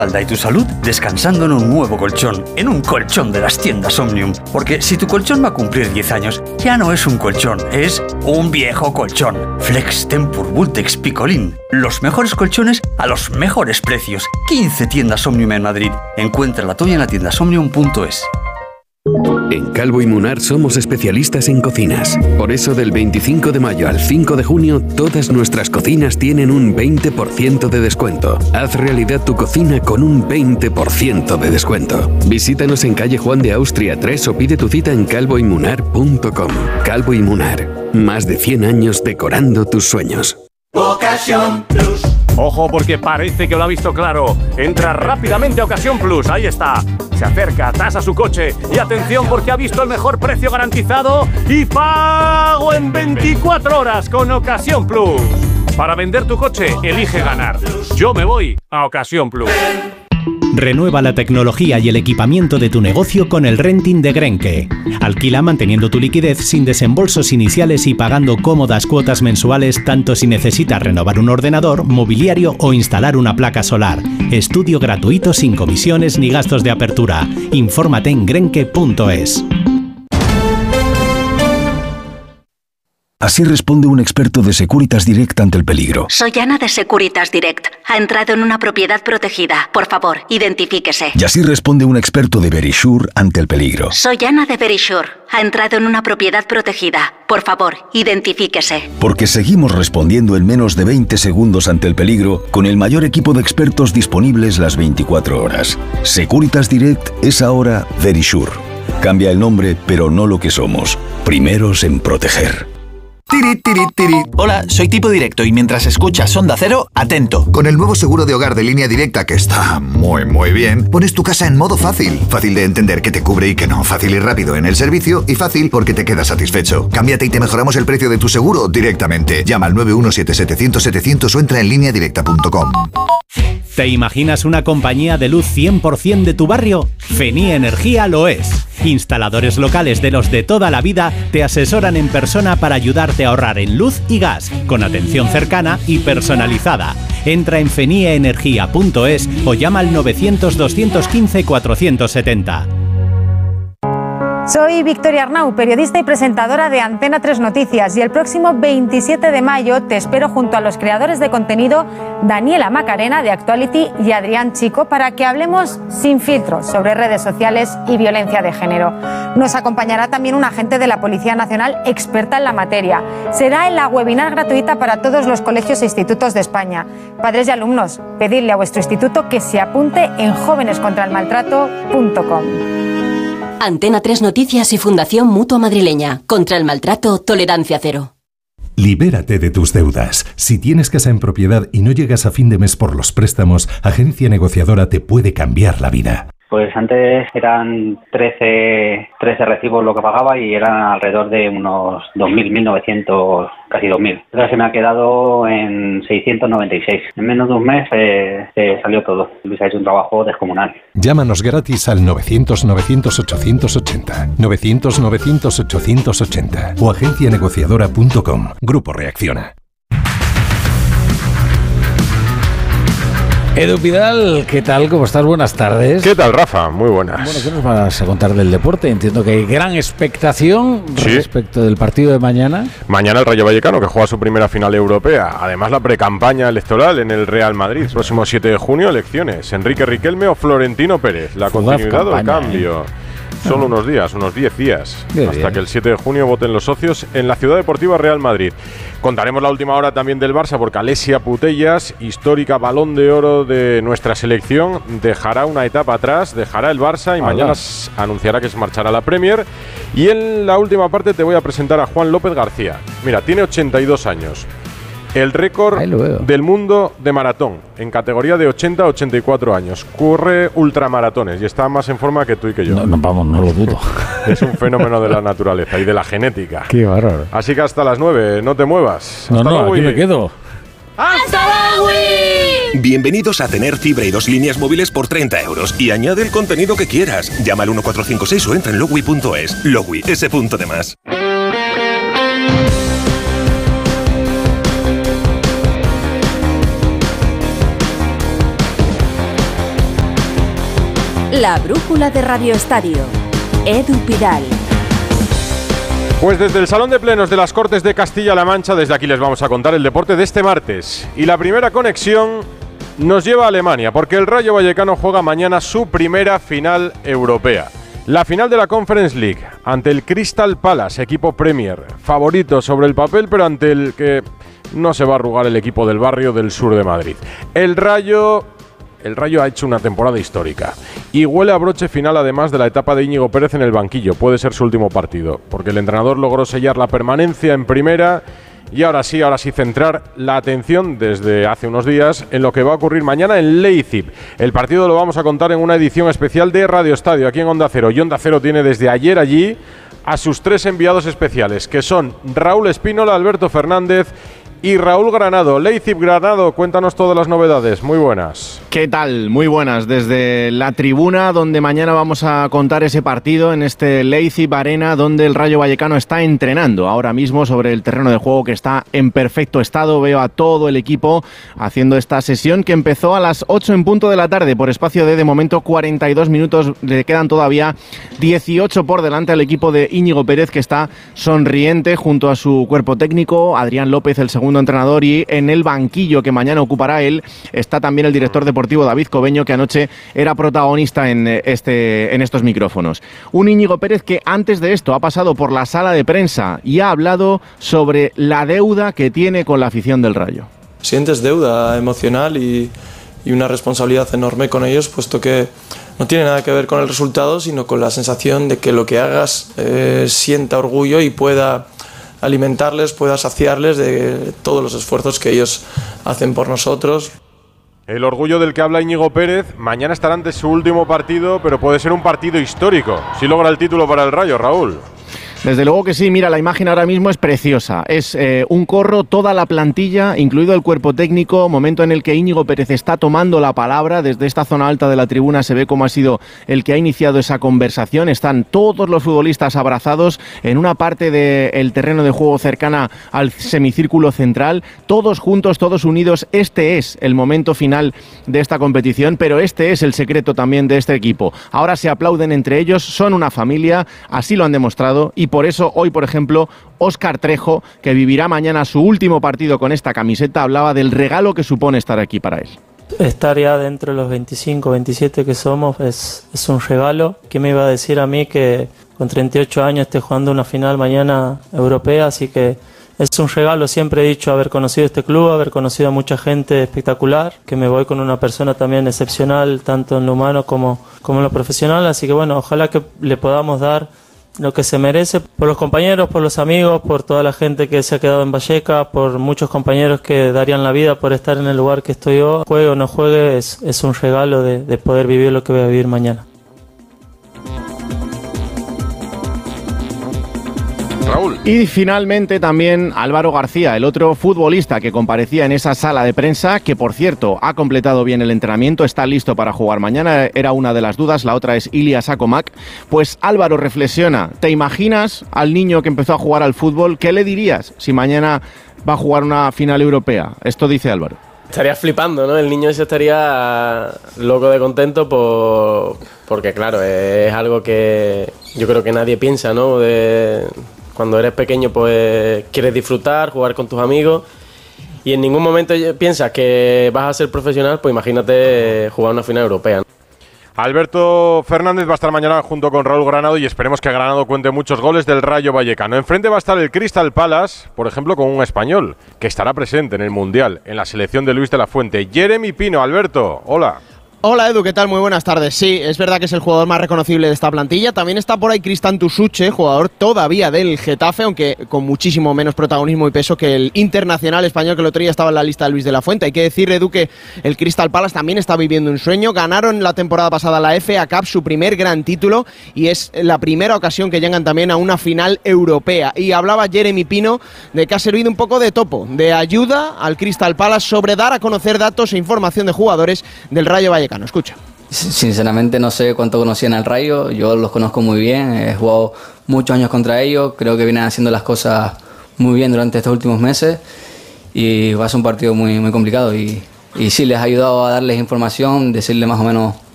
y tu salud descansando en un nuevo colchón, en un colchón de las tiendas Omnium. Porque si tu colchón va a cumplir 10 años, ya no es un colchón, es un viejo colchón. Flex Tempur Vultex Picolín. Los mejores colchones a los mejores precios. 15 tiendas Omnium en Madrid. Encuentra la tuya en la tiendasomnium.es. En Calvo y Munar somos especialistas en cocinas. Por eso del 25 de mayo al 5 de junio, todas nuestras cocinas tienen un 20% de descuento. Haz realidad tu cocina con un 20% de descuento. Visítanos en calle Juan de Austria 3 o pide tu cita en calvoymunar.com. Calvo y Munar, más de 100 años decorando tus sueños. Ocasión Plus. Ojo, porque parece que lo ha visto claro. Entra rápidamente a Ocasión Plus, ahí está. Se acerca, tasa su coche y atención porque ha visto el mejor precio garantizado y pago en 24 horas con Ocasión Plus. Para vender tu coche, elige ganar. Yo me voy a Ocasión Plus. Renueva la tecnología y el equipamiento de tu negocio con el renting de Grenke. Alquila manteniendo tu liquidez sin desembolsos iniciales y pagando cómodas cuotas mensuales tanto si necesitas renovar un ordenador, mobiliario o instalar una placa solar. Estudio gratuito sin comisiones ni gastos de apertura. Infórmate en grenke.es. Así responde un experto de Securitas Direct ante el peligro. Soy Ana de Securitas Direct. Ha entrado en una propiedad protegida. Por favor, identifíquese. Y así responde un experto de Verisure ante el peligro. Soy Ana de Verisure. Ha entrado en una propiedad protegida. Por favor, identifíquese. Porque seguimos respondiendo en menos de 20 segundos ante el peligro con el mayor equipo de expertos disponibles las 24 horas. Securitas Direct es ahora Verisure. Cambia el nombre, pero no lo que somos. Primeros en proteger. Tiri, tiri, tiri. Hola, soy Tipo Directo y mientras escuchas Onda Cero, atento. Con el nuevo seguro de hogar de Línea Directa, que está muy bien, pones tu casa en modo fácil. Fácil de entender que te cubre y que no. Fácil y rápido en el servicio y fácil porque te quedas satisfecho. Cámbiate y te mejoramos el precio de tu seguro directamente. Llama al 917-700-700 o entra en lineadirecta.com. ¿Te imaginas una compañía de luz 100% de tu barrio? Fenía Energía lo es. Instaladores locales de los de toda la vida te asesoran en persona para ayudarte a ahorrar en luz y gas, con atención cercana y personalizada. Entra en fenienergia.es o llama al 900-215-470. Soy Victoria Arnau, periodista y presentadora de Antena 3 Noticias, y el próximo 27 de mayo te espero junto a los creadores de contenido Daniela Macarena de Actuality y Adrián Chico para que hablemos sin filtros sobre redes sociales y violencia de género. Nos acompañará también un agente de la Policía Nacional experta en la materia. Será en la webinar gratuita para todos los colegios e institutos de España. Padres y alumnos, pedidle a vuestro instituto que se apunte en jovenescontraelmaltrato.com. Antena 3 Noticias y Fundación Mutua Madrileña. Contra el maltrato, tolerancia cero. Libérate de tus deudas. Si tienes casa en propiedad y no llegas a fin de mes por los préstamos, Agencia Negociadora te puede cambiar la vida. Pues antes eran 13 recibos lo que pagaba y eran alrededor de unos 2.000, 1.900, casi 2.000. Ahora se me ha quedado en 696. En menos de un mes se salió todo. Luis ha hecho un trabajo descomunal. Llámanos gratis al 900-900-880, 900-900-880 o agencianegociadora.com. Grupo Reacciona. Edu Pidal, ¿qué tal? ¿Cómo estás? Buenas tardes. ¿Qué tal, Rafa? Muy buenas. Bueno, ¿qué nos vas a contar del deporte? Entiendo que hay gran expectación respecto del partido de mañana. Mañana el Rayo Vallecano, que juega su primera final europea. Además, la precampaña electoral en el Real Madrid. Próximo 7 de junio, elecciones. Enrique Riquelme o Florentino Pérez. La continuidad o el cambio. Solo unos días, unos 10 días, hasta que el 7 de junio voten los socios en la Ciudad Deportiva Real Madrid. Contaremos la última hora también del Barça, porque Alessia Putellas, histórica Balón de Oro de nuestra selección, dejará una etapa atrás, dejará el Barça y mañana anunciará que se marchará a la Premier. Y en la última parte te voy a presentar a Juan López García. Mira, tiene 82 años. El récord del mundo de maratón, en categoría de 80 a 84 años. Corre ultramaratones y está más en forma que tú y que yo. No, vamos, no lo dudo. Es un fenómeno de la naturaleza y de la genética. Qué bárbaro. Así que hasta las 9, no te muevas. No, aquí me quedo. ¡Hasta Logui! Bienvenidos a tener fibra y 2 líneas móviles por 30 euros y añade el contenido que quieras. Llama al 1456 o entra en logui.es. Logui, ese punto de más. La brújula de Radio Estadio. Edu Pidal. Pues desde el Salón de Plenos de las Cortes de Castilla-La Mancha, desde aquí les vamos a contar el deporte de este martes. Y la primera conexión nos lleva a Alemania, porque el Rayo Vallecano juega mañana su primera final europea. La final de la Conference League, ante el Crystal Palace, equipo Premier, favorito sobre el papel, pero ante el que no se va a arrugar el equipo del barrio del sur de Madrid. El Rayo ha hecho una temporada histórica y huele a broche final, además de la etapa de Íñigo Pérez en el banquillo. Puede ser su último partido, porque el entrenador logró sellar la permanencia en primera y ahora sí centrar la atención desde hace unos días en lo que va a ocurrir mañana en Leipzig. El partido lo vamos a contar en una edición especial de Radio Estadio aquí en Onda Cero. Y Onda Cero tiene desde ayer allí a sus 3 enviados especiales, que son Raúl Espínola, Alberto Fernández y Raúl Granado. Leipzig, Granado, cuéntanos todas las novedades. Muy buenas. ¿Qué tal? Muy buenas. Desde la tribuna, donde mañana vamos a contar ese partido en este Leipzig Arena, donde el Rayo Vallecano está entrenando ahora mismo sobre el terreno de juego, que está en perfecto estado. Veo a todo el equipo haciendo esta sesión que empezó a las 8 en punto de la tarde por espacio de momento 42 minutos. Le quedan todavía 18 por delante al equipo de Íñigo Pérez, que está sonriente junto a su cuerpo técnico, Adrián López, el segundo entrenador, y en el banquillo que mañana ocupará él está también el director deportivo David Cobeño, que anoche era protagonista en estos micrófonos. Un Íñigo Pérez que antes de esto ha pasado por la sala de prensa y ha hablado sobre la deuda que tiene con la afición del Rayo. Sientes deuda emocional y una responsabilidad enorme con ellos, puesto que no tiene nada que ver con el resultado, sino con la sensación de que lo que hagas sienta orgullo y pueda alimentarles, pueda saciarles de todos los esfuerzos que ellos hacen por nosotros. El orgullo del que habla Íñigo Pérez. Mañana estará ante su último partido, pero puede ser un partido histórico si logra el título para el Rayo, Raúl. Desde luego que sí, mira, la imagen ahora mismo es preciosa. Es un corro, toda la plantilla, incluido el cuerpo técnico, momento en el que Íñigo Pérez está tomando la palabra. Desde esta zona alta de la tribuna se ve cómo ha sido el que ha iniciado esa conversación. Están todos los futbolistas abrazados en una parte del terreno de juego cercana al semicírculo central, todos juntos, todos unidos. Este es el momento final de esta competición, pero este es el secreto también de este equipo. Ahora se aplauden entre ellos, son una familia, así lo han demostrado, y por eso hoy, por ejemplo, Óscar Trejo, que vivirá mañana su último partido con esta camiseta, hablaba del regalo que supone estar aquí para él. Estar ya dentro de los 25, 27 que somos es un regalo. ¿Qué me iba a decir a mí que con 38 años esté jugando una final mañana europea? Así que es un regalo. Siempre he dicho haber conocido este club, haber conocido a mucha gente espectacular, que me voy con una persona también excepcional, tanto en lo humano como en lo profesional. Así que bueno, ojalá que le podamos dar lo que se merece por los compañeros, por los amigos, por toda la gente que se ha quedado en Vallecas, por muchos compañeros que darían la vida por estar en el lugar que estoy yo. Juegue o no juegue, es un regalo de poder vivir lo que voy a vivir mañana. Raúl. Y finalmente también Álvaro García, el otro futbolista que comparecía en esa sala de prensa, que por cierto ha completado bien el entrenamiento, está listo para jugar mañana, era una de las dudas, la otra es Ilya Sakomak. Pues Álvaro reflexiona, ¿te imaginas al niño que empezó a jugar al fútbol? ¿Qué le dirías si mañana va a jugar una final europea? Esto dice Álvaro. Estaría flipando, ¿no? El niño se estaría loco de contento porque claro, es algo que yo creo que nadie piensa, ¿no? Cuando eres pequeño pues quieres disfrutar, jugar con tus amigos y en ningún momento piensas que vas a ser profesional, pues imagínate jugar una final europea. Alberto Fernández va a estar mañana junto con Raúl Granado y esperemos que Granado cuente muchos goles del Rayo Vallecano. Enfrente va a estar el Crystal Palace, por ejemplo, con un español que estará presente en el Mundial, en la selección de Luis de la Fuente. Jeremy Pino. Alberto, hola. Hola Edu, ¿qué tal? Muy buenas tardes. Sí, es verdad que es el jugador más reconocible de esta plantilla. También está por ahí Cristian Tusuche, jugador todavía del Getafe, aunque con muchísimo menos protagonismo y peso que el internacional español que el otro día estaba en la lista de Luis de la Fuente. Hay que decir, Edu, que el Crystal Palace también está viviendo un sueño. Ganaron la temporada pasada la FA Cup, su primer gran título, y es la primera ocasión que llegan también a una final europea. Y hablaba Jeremy Pino de que ha servido un poco de topo, de ayuda al Crystal Palace sobre dar a conocer datos e información de jugadores del Rayo Vallecano. Escucha. Sinceramente no sé cuánto conocían al Rayo, yo los conozco muy bien, he jugado muchos años contra ellos, creo que vienen haciendo las cosas muy bien durante estos últimos meses y va a ser un partido muy, muy complicado y sí, les ha ayudado a darles información, decirles más o menos